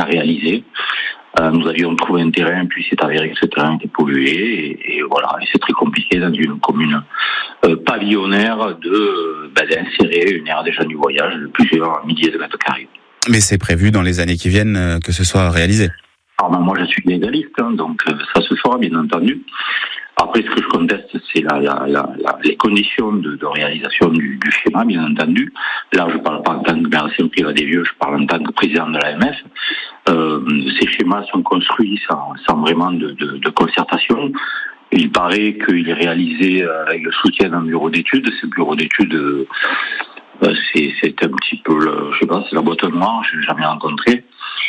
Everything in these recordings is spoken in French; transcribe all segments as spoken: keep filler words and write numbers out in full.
réaliser. Euh, nous avions trouvé un terrain, puis c'est avéré que ce terrain était pollué, et, et voilà, et c'est très compliqué dans une commune euh, pavillonnaire de ben, d'insérer une aire des gens du voyage de plusieurs milliers de mètres carrés. Mais c'est prévu dans les années qui viennent euh, que ce soit réalisé. Alors ben, moi je suis légaliste, hein, donc euh, ça se fera bien entendu. Après, ce que je conteste, c'est la, la, la, la, les conditions de, de réalisation du, du schéma, bien entendu. Là, je ne parle pas en tant que maire de Saint-Privat-des-Vieux, je parle en tant que président de l'A M F. Euh, ces schémas sont construits sans, sans vraiment de, de, de concertation. Il paraît qu'il est réalisé avec le soutien d'un bureau d'études. Ce bureau d'études, euh, c'est, c'est un petit peu, le, je sais pas, c'est la boîte noire, je l'ai jamais rencontré.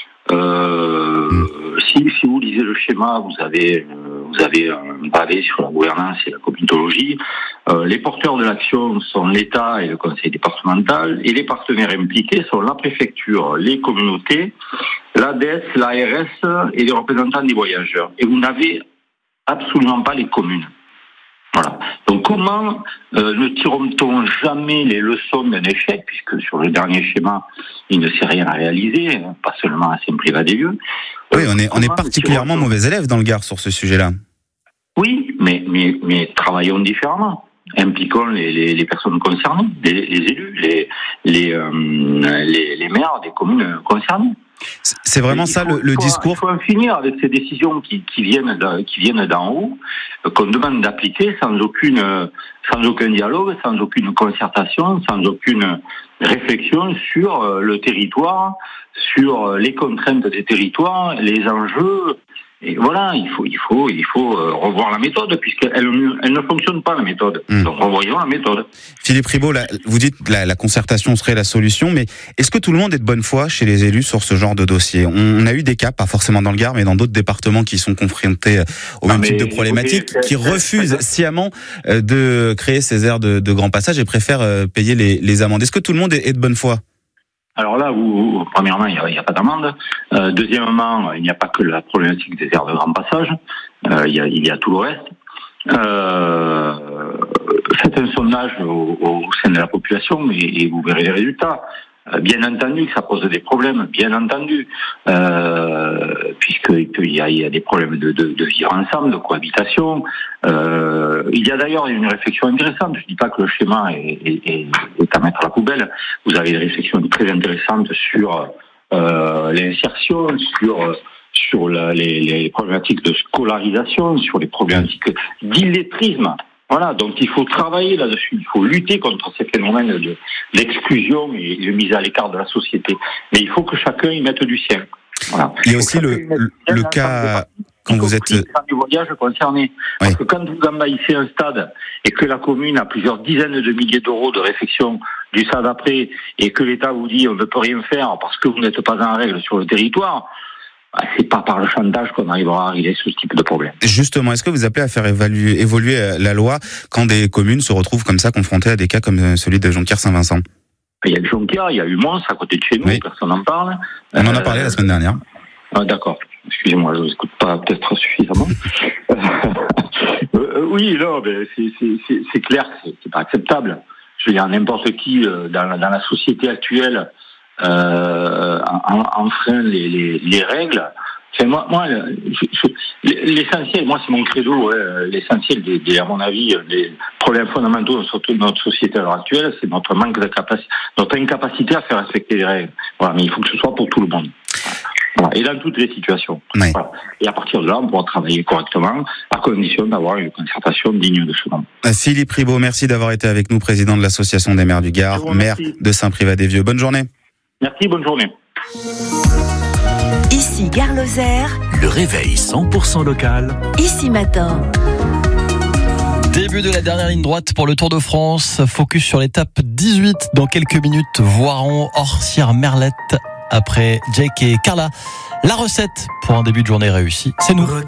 Euh, si, si vous lisez le schéma, vous avez, euh, vous avez un pavé sur la gouvernance et la comitologie. Euh, les porteurs de l'action sont l'État et le conseil départemental, et les partenaires impliqués sont la préfecture, les communautés, l'A D E S, l'A R S et les représentants des voyageurs. Et vous n'avez absolument pas les communes. Voilà. Donc comment euh, ne tirons-t-on jamais les leçons d'un échec, puisque sur le dernier schéma, il ne s'est rien réalisé, hein, pas seulement à Saint-Privat-des-Vieux. Oui, on est, on est particulièrement mauvais élèves dans le Gard sur ce sujet-là. Oui, mais, mais, mais travaillons différemment. Impliquons les, les, les personnes concernées, les, les élus, les, les, euh, les, les maires des communes concernées. C'est vraiment faut, ça le, le faut, discours. Il faut en finir avec ces décisions qui, qui viennent de, qui viennent d'en haut, qu'on demande d'appliquer sans aucune, sans aucun dialogue, sans aucune concertation, sans aucune réflexion sur le territoire, sur les contraintes des territoires, les enjeux. Et voilà, il faut, il faut, il faut revoir la méthode, puisqu'elle elle ne fonctionne pas, la méthode. Mmh. Donc revoyons la méthode. Philippe Ribaud, la, vous dites que la, la concertation serait la solution, mais est-ce que tout le monde est de bonne foi chez les élus sur ce genre de dossier ? On a eu des cas, pas forcément dans le Gard, mais dans d'autres départements qui sont confrontés au même type de problématiques, qui refusent sciemment de créer ces aires de, de grand passage et préfèrent payer les, les amendes. Est-ce que tout le monde est, est de bonne foi ? Alors là, vous, premièrement, il n'y a, a pas d'amende. Euh, deuxièmement, il n'y a pas que la problématique des aires de grand passage. Euh, il, y a, il y a tout le reste. Euh, faites un sondage au, au sein de la population et, et vous verrez les résultats. Euh, bien entendu que ça pose des problèmes, bien entendu, euh, puisqu'il y a, il y a des problèmes de, de, de vivre ensemble, de cohabitation. Euh, il y a d'ailleurs une réflexion intéressante. Je ne dis pas que le schéma est, est, est, est à mettre à la poubelle. Vous avez des réflexions très intéressantes sur euh, l'insertion, sur sur la, les, les problématiques de scolarisation, sur les problématiques d'illettrisme. Voilà, donc il faut travailler là-dessus, il faut lutter contre ces phénomènes de, d'exclusion et de mise à l'écart de la société. Mais il faut que chacun y mette du sien. Voilà. Il y a aussi le, le, le cas quand vous êtes du voyage concerné. Parce oui. que quand vous envahissez un stade et que la commune a plusieurs dizaines de milliers d'euros de réfection du stade après et que l'État vous dit on ne peut rien faire parce que vous n'êtes pas en règle sur le territoire, c'est pas par le chantage qu'on arrivera à régler ce type de problème. Justement, est-ce que vous appelez à faire évaluer, évoluer la loi quand des communes se retrouvent comme ça confrontées à des cas comme celui de Jonquière-Saint-Vincent ? Il y a le Jonquière, il y a eu Mons à côté de chez nous, oui. Personne n'en parle. On en a parlé euh, la semaine dernière. Ah, d'accord. Excusez-moi, je ne vous écoute pas peut-être suffisamment. euh, oui, non, mais c'est, c'est, c'est, c'est clair, c'est, c'est pas acceptable. Je veux dire, n'importe qui euh, dans, dans la société actuelle euh, enfreint les, les, les règles. C'est moi, moi, je, je, l'essentiel, moi, c'est mon credo. Ouais, l'essentiel, des, des, à mon avis, les problèmes fondamentaux de notre société à l'heure actuelle, c'est notre manque de capacité, notre incapacité à faire respecter les règles. Voilà, mais il faut que ce soit pour tout le monde. Voilà, et dans toutes les situations. Oui. Voilà. Et à partir de là, on pourra travailler correctement, à condition d'avoir une concertation digne de ce nom. Philippe Ribaud, merci d'avoir été avec nous, président de l'Association des maires du Gard, maire de Saint-Privat-des-Vieux. Bonne journée. Merci, bonne journée. Ici Gare Lozère. Le réveil cent pour cent local. Ici Matin. Début de la dernière ligne droite pour le Tour de France. Focus sur l'étape dix-huit. Dans quelques minutes, Voiron, Orsières, Merlette. Après Jake et Carla. La recette pour un début de journée réussi, c'est nous.